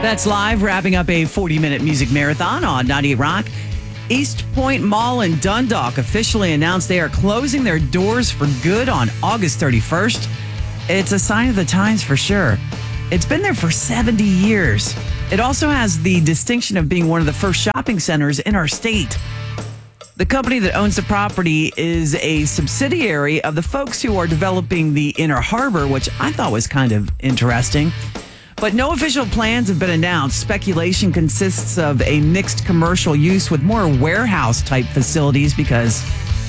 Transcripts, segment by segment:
That's live, wrapping up a 40-minute music marathon on 98 Rock. East Point Mall in Dundalk officially announced they are closing their doors for good on August 31st. It's a sign of the times for sure. It's been there for 70 years. It also has the distinction of being one of the first shopping centers in our state. The company that owns the property is a subsidiary of the folks who are developing the Inner Harbor, which I thought was kind of interesting. But no official plans have been announced. Speculation consists of a mixed commercial use with more warehouse-type facilities because,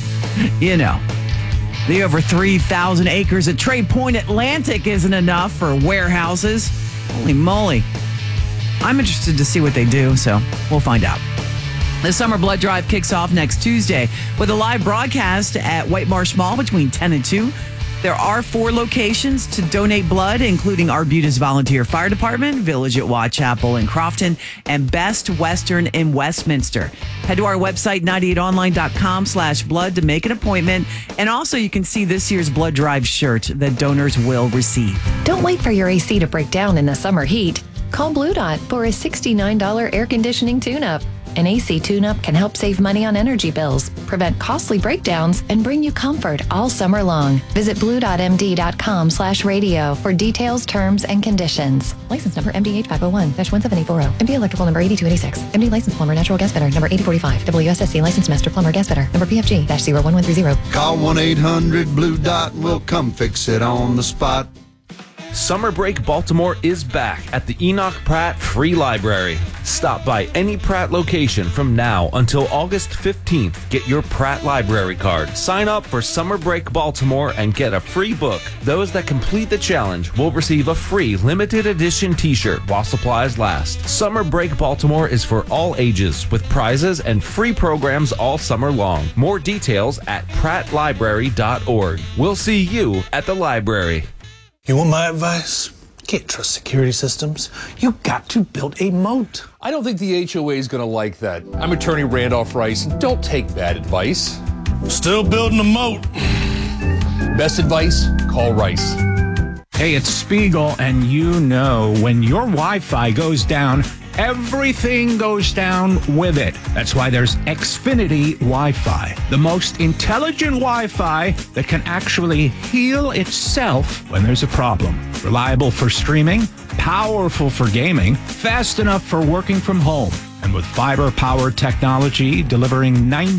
the over 3,000 acres at Trade Point Atlantic isn't enough for warehouses. Holy moly. I'm interested to see what they do, so we'll find out. The Summer Blood Drive kicks off next Tuesday with a live broadcast at White Marsh Mall between 10 and 2. There are 4 locations to donate blood, including Arbutus Volunteer Fire Department, Village at Watt Chapel in Crofton, and Best Western in Westminster. Head to our website, 98online.com/blood to make an appointment. And also you can see this year's Blood Drive shirt that donors will receive. Don't wait for your AC to break down in the summer heat. Call Blue Dot for a $69 air conditioning tune-up. An AC tune-up can help save money on energy bills, prevent costly breakdowns, and bring you comfort all summer long. Visit blue.md.com/radio for details, terms, and conditions. License number MDH 501-17840. MD Electrical number 8286. MD License Plumber Natural Gas Fitter number 8045. WSSC License Master Plumber Gas Fitter number PFG-01130. Call 1-800-BLUE-DOT and we'll come fix it on the spot. Summer Break Baltimore is back at the Enoch Pratt Free Library. Stop by any Pratt location from now until August 15th. Get your Pratt Library card. Sign up for Summer Break Baltimore and get a free book. Those that complete the challenge will receive a free limited edition t-shirt while supplies last. Summer Break Baltimore is for all ages with prizes and free programs all summer long. More details at prattlibrary.org. We'll see you at the library. You want my advice? Can't trust security systems. You got to build a moat. I don't think the HOA is going to like that. I'm Attorney Randolph Rice. Don't take bad advice. Still building a moat. Best advice? Call Rice. Hey, it's Spiegel, and when your Wi-Fi goes down, everything goes down with it. That's why there's Xfinity Wi-Fi, the most intelligent Wi-Fi that can actually heal itself when there's a problem. Reliable for streaming, powerful for gaming, fast enough for working from home. And with fiber-powered technology delivering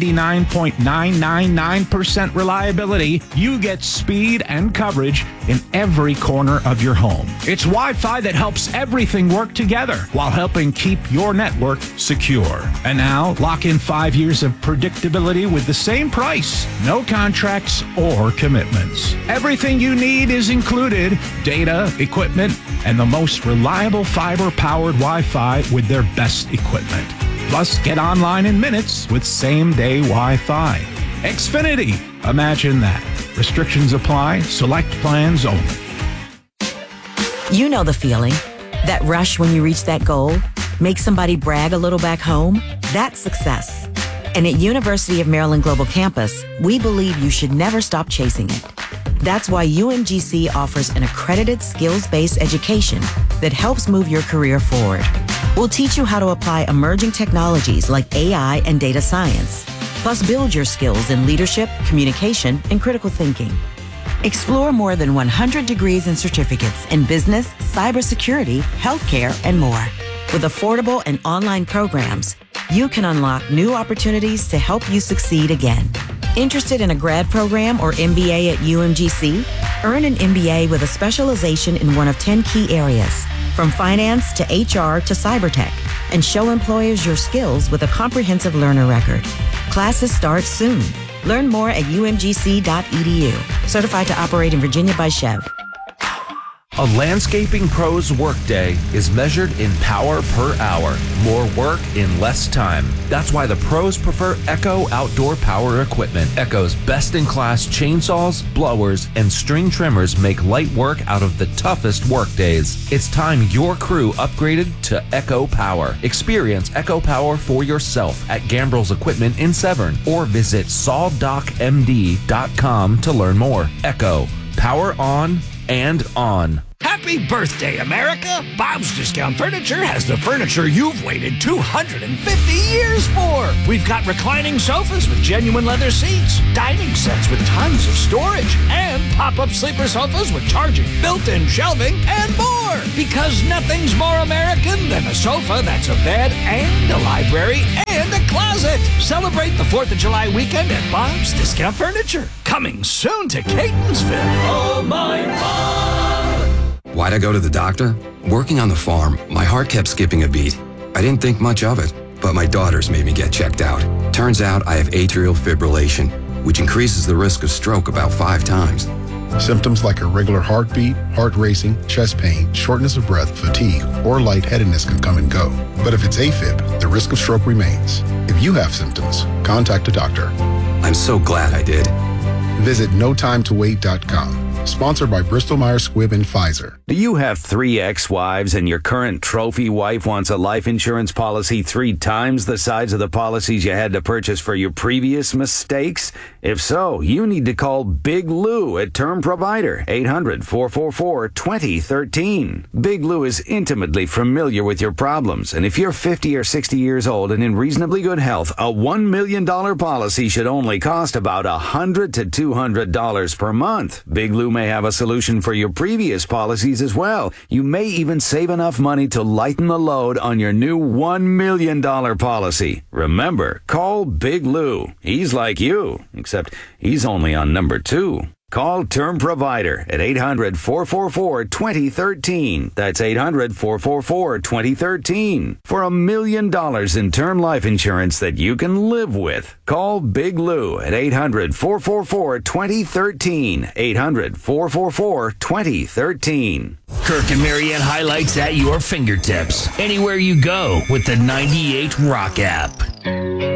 99.999% reliability, you get speed and coverage in every corner of your home. It's Wi-Fi that helps everything work together while helping keep your network secure. And now, lock in 5 years of predictability with the same price. No contracts or commitments. Everything you need is included: data, equipment, and the most reliable fiber-powered Wi-Fi with their best equipment. Plus, get online in minutes with same-day Wi-Fi. Xfinity. Imagine that. Restrictions apply. Select plans only. You know the feeling. That rush when you reach that goal. Make somebody brag a little back home. That's success. And at University of Maryland Global Campus, we believe you should never stop chasing it. That's why UMGC offers an accredited skills-based education that helps move your career forward. We'll teach you how to apply emerging technologies like AI and data science, plus build your skills in leadership, communication, and critical thinking. Explore more than 100 degrees and certificates in business, cybersecurity, healthcare, and more. With affordable and online programs, you can unlock new opportunities to help you succeed again. Interested in a grad program or MBA at UMGC? Earn an MBA with a specialization in one of 10 key areas, from finance to HR to cybertech, and show employers your skills with a comprehensive learner record. Classes start soon. Learn more at umgc.edu. Certified to operate in Virginia by Chev. A landscaping pro's workday is measured in power per hour. More work in less time. That's why the pros prefer Echo Outdoor Power Equipment. Echo's best-in-class chainsaws, blowers, and string trimmers make light work out of the toughest workdays. It's time your crew upgraded to Echo Power. Experience Echo Power for yourself at Gambrel's Equipment in Severn or visit sawdocmd.com to learn more. Echo. Power on and on. Happy birthday, America! Bob's Discount Furniture has the furniture you've waited 250 years for. We've got reclining sofas with genuine leather seats, dining sets with tons of storage, and pop-up sleeper sofas with charging, built-in shelving, and more. Because nothing's more American than a sofa that's a bed and a library and a closet. Celebrate the 4th of July weekend at Bob's Discount Furniture. Coming soon to Catonsville. Oh, my Bob! Why'd I go to the doctor? Working on the farm, my heart kept skipping a beat. I didn't think much of it, but my daughters made me get checked out. Turns out I have atrial fibrillation, which increases the risk of stroke about 5 times. Symptoms like irregular heartbeat, heart racing, chest pain, shortness of breath, fatigue, or lightheadedness can come and go. But if it's AFib, the risk of stroke remains. If you have symptoms, contact a doctor. I'm so glad I did. Visit notimetowait.com. Sponsored by Bristol-Myers Squibb and Pfizer. Do you have 3 ex-wives and your current trophy wife wants a life insurance policy 3 times the size of the policies you had to purchase for your previous mistakes? If so, you need to call Big Lou at Term Provider, 800-444-2013. Big Lou is intimately familiar with your problems, and if you're 50 or 60 years old and in reasonably good health, a $1 million policy should only cost about $100 to $200 per month. Big Lou may have a solution for your previous policies as well. You may even save enough money to lighten the load on your new $1 million policy. Remember, call Big Lou. He's like you, except he's only on number 2. Call Term Provider at 800-444-2013. That's 800-444-2013. For $1 million in term life insurance that you can live with. Call Big Lou at 800-444-2013. 800-444-2013. Kirk and Marianne highlights at your fingertips. Anywhere you go with the 98 Rock app.